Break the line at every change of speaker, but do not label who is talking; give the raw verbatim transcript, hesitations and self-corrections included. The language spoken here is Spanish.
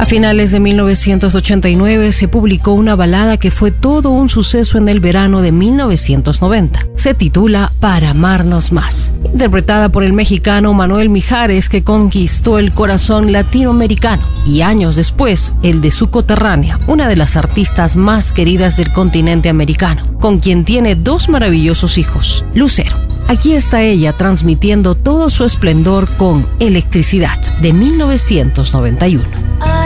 A finales de mil novecientos ochenta y nueve se publicó una balada que fue todo un suceso en el verano de mil novecientos noventa. Se titula Para amarnos más, interpretada por el mexicano Manuel Mijares, que conquistó el corazón latinoamericano y años después el de su coterránea, una de las artistas más queridas del continente americano, con quien tiene dos maravillosos hijos, Lucero. Aquí está ella transmitiendo todo su esplendor con Electricidad de mil novecientos noventa y uno.